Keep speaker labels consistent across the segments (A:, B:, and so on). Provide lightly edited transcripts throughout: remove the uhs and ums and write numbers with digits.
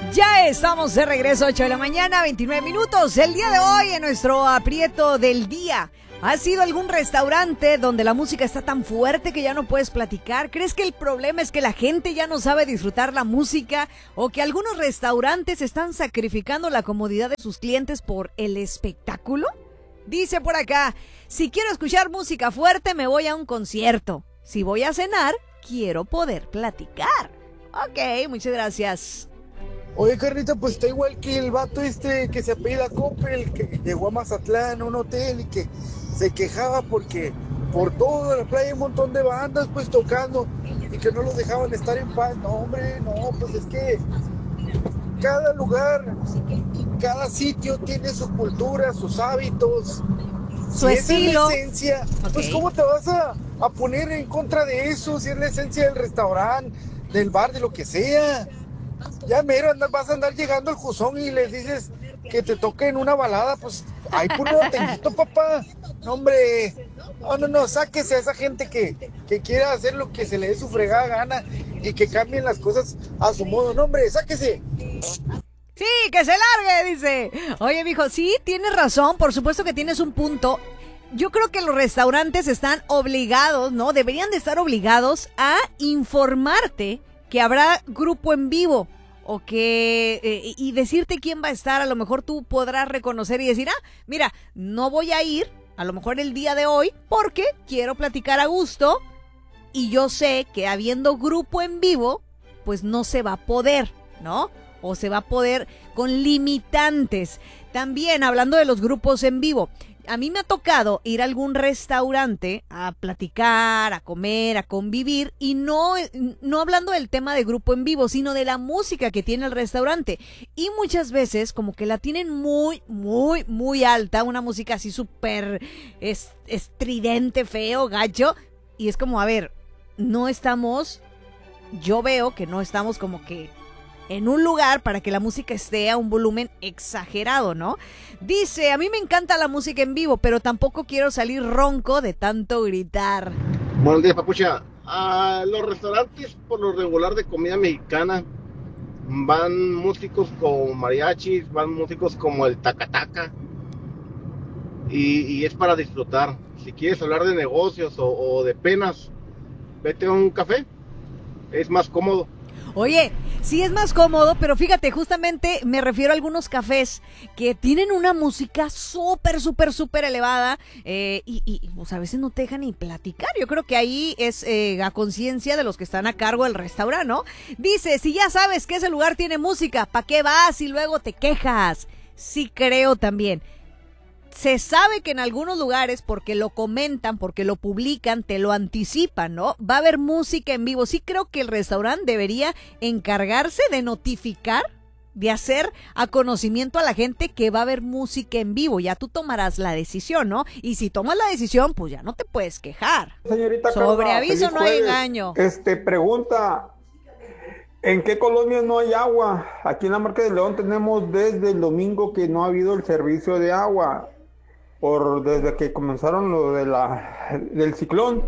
A: Ya estamos de regreso, 8 de la mañana, 29 minutos. El día de hoy, en nuestro aprieto del día, ¿has ido a algún restaurante donde la música está tan fuerte que ya no puedes platicar? ¿Crees que el problema es que la gente ya no sabe disfrutar la música? ¿O que algunos restaurantes están sacrificando la comodidad de sus clientes por el espectáculo? Dice por acá, si quiero escuchar música fuerte me voy a un concierto. Si voy a cenar, quiero poder platicar. Ok, muchas gracias.
B: Oye, Carlita, pues está igual que el vato que se apellida Coppel, que llegó a Mazatlán a un hotel y que se quejaba porque por toda la playa hay un montón de bandas pues tocando y que no los dejaban estar en paz. No, hombre, no, pues es que cada lugar, cada sitio tiene su cultura, sus hábitos,
A: su estilo.
B: Esa es la esencia, pues ¿cómo te vas a poner en contra de eso si es la esencia del restaurante, del bar, de lo que sea? Ya mero, vas a andar llegando al Juzón y les dices que te toquen una balada, pues ahí puro atentito, papá. No, hombre, no, sáquese a esa gente que quiera hacer lo que se le dé su fregada gana y que cambien las cosas a su modo. No, hombre, sáquese.
A: Sí, que se largue, dice. Oye, mijo, sí, tienes razón, por supuesto que tienes un punto. Yo creo que los restaurantes están obligados, ¿no? Deberían de estar obligados a informarte que habrá grupo en vivo o que y decirte quién va a estar. A lo mejor tú podrás reconocer y decir, mira, no voy a ir a lo mejor el día de hoy porque quiero platicar a gusto y yo sé que habiendo grupo en vivo, pues no se va a poder, ¿no? O se va a poder con limitantes. También hablando de los grupos en vivo, a mí me ha tocado ir a algún restaurante a platicar, a comer, a convivir y no hablando del tema de grupo en vivo, sino de la música que tiene el restaurante. Y muchas veces como que la tienen muy, muy, muy alta, una música así súper estridente, feo, gacho. Y es como, a ver, yo veo que no estamos como que en un lugar para que la música esté a un volumen exagerado, ¿no? Dice, a mí me encanta la música en vivo, pero tampoco quiero salir ronco de tanto gritar.
C: Buenos días, Papucha. A los restaurantes, por lo regular de comida mexicana, van músicos como mariachis, van músicos como el Tacataca, y es para disfrutar. Si quieres hablar de negocios o de penas, vete a un café, es más cómodo.
A: Oye, sí es más cómodo, pero fíjate, justamente me refiero a algunos cafés que tienen una música súper, súper, súper elevada y pues a veces no te dejan ni platicar. Yo creo que ahí es a conciencia de los que están a cargo del restaurante, ¿no? Dice, si ya sabes que ese lugar tiene música, ¿para qué vas y luego te quejas? Sí creo también. Se sabe que en algunos lugares, porque lo comentan, porque lo publican, te lo anticipan, ¿no? Va a haber música en vivo. Sí creo que el restaurante debería encargarse de notificar, de hacer a conocimiento a la gente que va a haber música en vivo. Ya tú tomarás la decisión, ¿no? Y si tomas la decisión, pues ya no te puedes quejar.
D: Señorita
A: Sobre
D: Carla,
A: aviso
D: feliz
A: no hay
D: jueves.
A: engaño.
D: Pregunta, ¿en qué colonia no hay agua? Aquí en la Marca de León tenemos desde el domingo que no ha habido el servicio de agua. Desde que comenzaron lo del ciclón,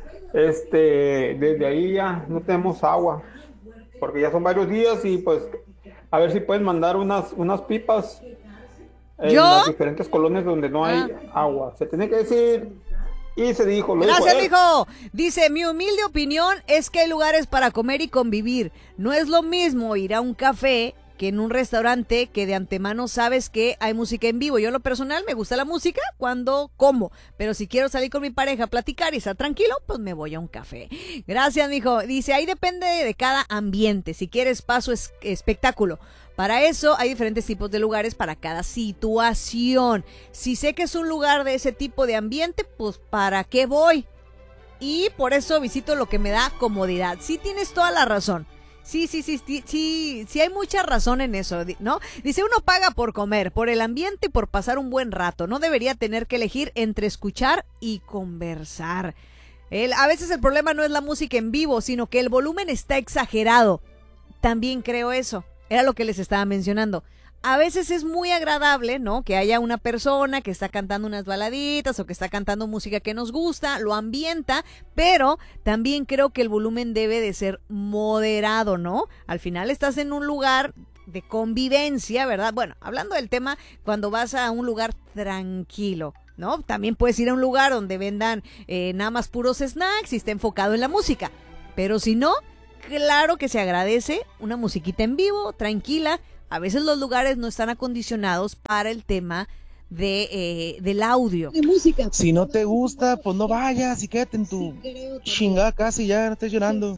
D: desde ahí ya no tenemos agua, porque ya son varios días y pues a ver si pueden mandar unas pipas en las diferentes colonias donde no hay agua. Se tiene que decir y se dijo.
A: Gracias, mijo. Dice, mi humilde opinión es que hay lugares para comer y convivir. No es lo mismo ir a un café que en un restaurante que de antemano sabes que hay música en vivo. Yo en lo personal me gusta la música cuando como, pero si quiero salir con mi pareja a platicar y estar tranquilo, pues me voy a un café. Gracias, mijo. Dice, ahí depende de cada ambiente. Si quieres paso espectáculo. Para eso hay diferentes tipos de lugares para cada situación. Si sé que es un lugar de ese tipo de ambiente, pues ¿para qué voy? Y por eso visito lo que me da comodidad. Sí, tienes toda la razón. Sí, hay mucha razón en eso, ¿no? Dice, uno paga por comer, por el ambiente y por pasar un buen rato. No debería tener que elegir entre escuchar y conversar. A veces el problema no es la música en vivo, sino que el volumen está exagerado. También creo eso. Era lo que les estaba mencionando. A veces es muy agradable, ¿no? Que haya una persona que está cantando unas baladitas o que está cantando música que nos gusta, lo ambienta, pero también creo que el volumen debe de ser moderado, ¿no? Al final estás en un lugar de convivencia, ¿verdad? Bueno, hablando del tema, cuando vas a un lugar tranquilo, ¿no? También puedes ir a un lugar donde vendan nada más puros snacks y esté enfocado en la música. Pero si no, claro que se agradece una musiquita en vivo, tranquila. A veces los lugares no están acondicionados para el tema del audio.
E: De música. Si no te gusta, pues no vayas y quédate en tu chingada casa y ya no estés llorando.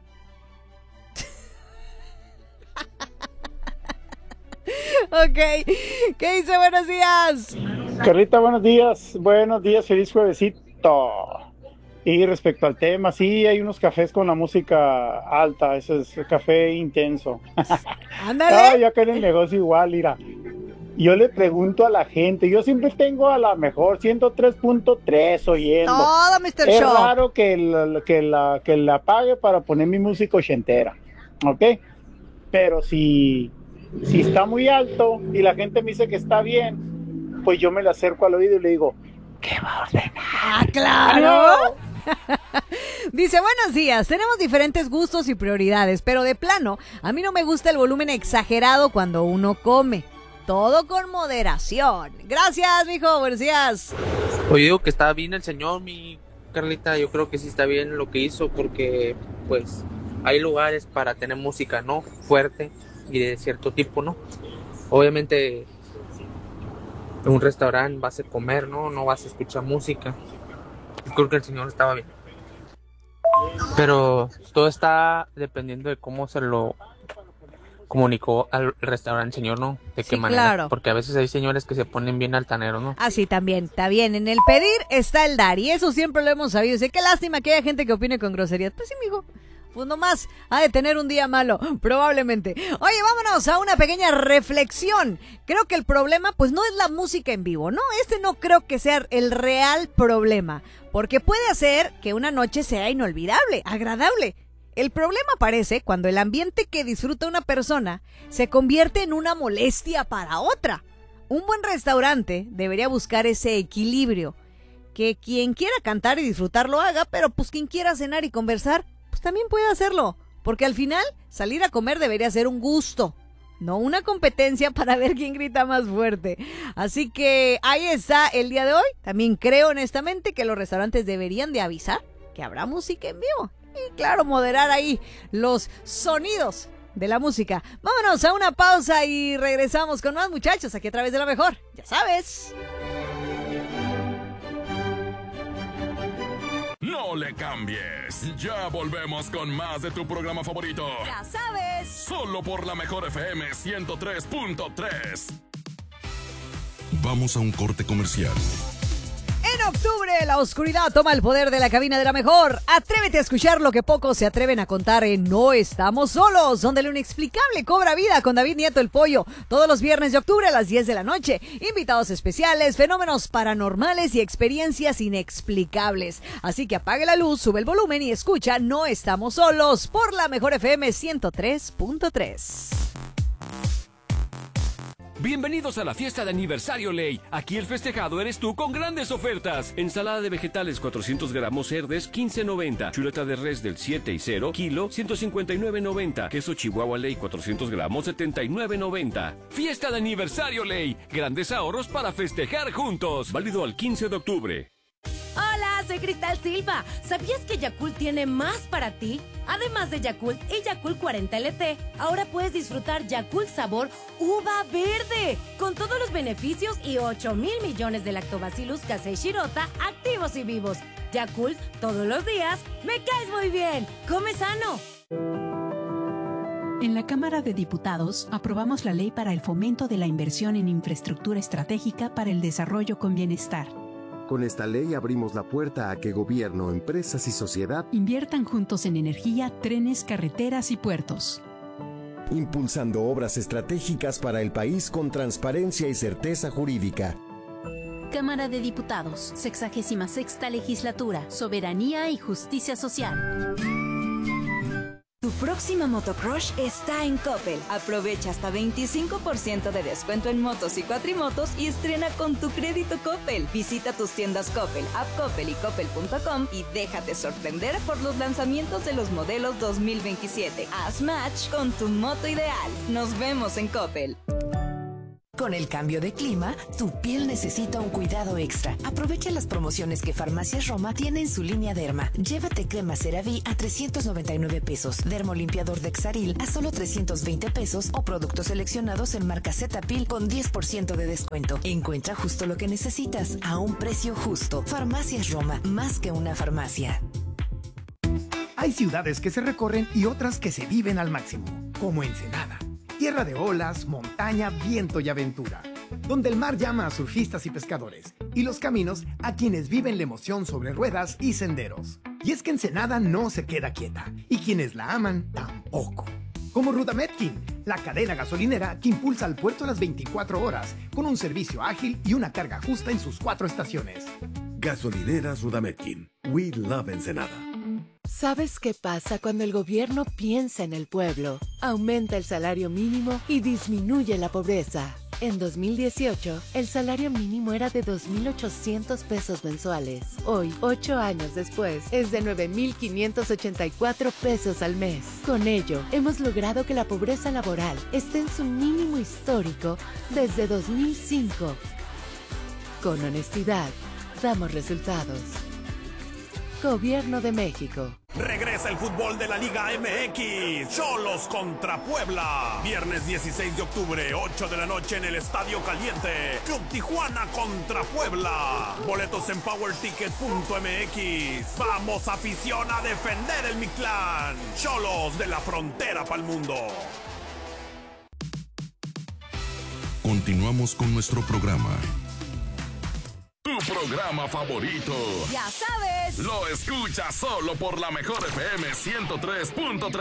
A: Ok, ¿qué dice? Buenos días.
F: Carlita, buenos días, feliz juevesito. Y respecto al tema, sí, hay unos cafés con la música alta, ese es el café intenso.
A: Ándale.
F: Ya que en el negocio igual, mira, yo le pregunto a la gente, yo siempre tengo a la mejor 103.3 oyendo.
A: Todo, Mr.
F: Es
A: Show.
F: raro que la pague para poner mi música ochentera, ¿ok? Pero si está muy alto y la gente me dice que está bien, pues yo me le acerco al oído y le digo, ¿qué va a ordenar?
A: ¡Ah, claro! Dice, buenos días, tenemos diferentes gustos y prioridades, pero de plano, a mí no me gusta el volumen exagerado cuando uno come. Todo con moderación. Gracias, mijo, buenos días.
G: Oye, digo que está bien el señor, mi Carlita, yo creo que sí está bien lo que hizo, porque pues hay lugares para tener música, ¿no? Fuerte y de cierto tipo, ¿no? Obviamente en un restaurante vas a comer, ¿no? No vas a escuchar música. Yo creo que el señor estaba bien. Pero todo está dependiendo de cómo se lo comunicó al restaurante, señor, ¿no? De qué manera.
A: Claro.
G: Porque a veces hay señores que se ponen bien altaneros, ¿no?
A: Así también, está bien. En el pedir está el dar. Y eso siempre lo hemos sabido. Sé qué lástima que haya gente que opine con groserías. Pues sí, mijo. Pues nomás ha de tener un día malo, probablemente. Oye, vámonos a una pequeña reflexión. Creo que el problema, pues no es la música en vivo, ¿no? No creo que sea el real problema. Porque puede hacer que una noche sea inolvidable, agradable. El problema aparece cuando el ambiente que disfruta una persona se convierte en una molestia para otra. Un buen restaurante debería buscar ese equilibrio. Que quien quiera cantar y disfrutar lo haga, pero pues quien quiera cenar y conversar, pues también puede hacerlo. Porque al final, salir a comer debería ser un gusto, no una competencia para ver quién grita más fuerte. Así que ahí está el día de hoy. También creo honestamente que los restaurantes deberían de avisar que habrá música en vivo. Y claro, moderar ahí los sonidos de la música. Vámonos a una pausa y regresamos con más, muchachos, aquí a través de La Mejor. Ya sabes.
H: No le cambies. Ya volvemos con más de tu programa favorito.
A: Ya sabes.
H: Solo por La Mejor FM 103.3. Vamos a un corte comercial.
A: En octubre, la oscuridad toma el poder de la cabina de La Mejor. Atrévete a escuchar lo que pocos se atreven a contar en No Estamos Solos, donde lo inexplicable cobra vida con David Nieto el Pollo. Todos los viernes de octubre a las 10 de la noche. Invitados especiales, fenómenos paranormales y experiencias inexplicables. Así que apague la luz, sube el volumen y escucha No Estamos Solos por La Mejor FM 103.3.
I: Bienvenidos a la fiesta de aniversario Ley. Aquí el festejado eres tú con grandes ofertas. Ensalada de vegetales 400 gramos Cerdes 15.90. Chuleta de res del 7 y 0 kilo 159.90. Queso Chihuahua Ley 400 gramos 79.90. Fiesta de aniversario Ley. Grandes ahorros para festejar juntos. Válido al 15 de octubre.
J: Hola, soy Cristal Silva. ¿Sabías que Yakult tiene más para ti? Además de Yakult y Yakult 40 LT, ahora puedes disfrutar Yakult sabor uva verde, con todos los beneficios y 8,000 millones de lactobacillus casei shirota activos y vivos. Yakult, todos los días, me caes muy bien. Come sano.
K: En la Cámara de Diputados aprobamos la ley para el fomento de la inversión en infraestructura estratégica para el desarrollo con bienestar.
L: Con esta ley abrimos la puerta a que gobierno, empresas y sociedad
K: inviertan juntos en energía, trenes, carreteras y puertos.
L: Impulsando obras estratégicas para el país con transparencia y certeza jurídica.
M: Cámara de Diputados, 66ª Legislatura, Soberanía y Justicia Social.
N: Tu próxima motocrush está en Coppel. Aprovecha hasta 25% de descuento en motos y cuatrimotos y estrena con tu crédito Coppel. Visita tus tiendas Coppel, App Coppel y Coppel.com y déjate sorprender por los lanzamientos de los modelos 2027. Haz match con tu moto ideal. Nos vemos en Coppel.
O: Con el cambio de clima, tu piel necesita un cuidado extra. Aprovecha las promociones que Farmacias Roma tiene en su línea Derma. Llévate crema CeraVe a 399 pesos, dermolimpiador Dexaril a solo 320 pesos o productos seleccionados en marca Cetaphil con 10% de descuento. Encuentra justo lo que necesitas a un precio justo. Farmacias Roma, más que una farmacia.
P: Hay ciudades que se recorren y otras que se viven al máximo, como Ensenada. Tierra de olas, montaña, viento y aventura, donde el mar llama a surfistas y pescadores, y los caminos a quienes viven la emoción sobre ruedas y senderos. Y es que Ensenada no se queda quieta, y quienes la aman tampoco. Como Rudametkin, la cadena gasolinera que impulsa al puerto las 24 horas, con un servicio ágil y una carga justa en sus 4 estaciones.
Q: Gasolineras Rudametkin. We love Ensenada.
R: ¿Sabes qué pasa cuando el gobierno piensa en el pueblo? Aumenta el salario mínimo y disminuye la pobreza. En 2018, el salario mínimo era de 2.800 pesos mensuales. Hoy, 8 años después, es de 9.584 pesos al mes. Con ello, hemos logrado que la pobreza laboral esté en su mínimo histórico desde 2005. Con honestidad, damos resultados. Gobierno de México.
S: Regresa el fútbol de la Liga MX. Xolos contra Puebla. Viernes 16 de octubre, 8 de la noche en el Estadio Caliente. Club Tijuana contra Puebla. Boletos en powerticket.mx. Vamos, afición, a defender el Mictlán. Xolos de la frontera para el mundo.
H: Continuamos con nuestro programa. Tu programa favorito.
J: Ya sabes.
H: Lo escuchas solo por la mejor FM 103.3.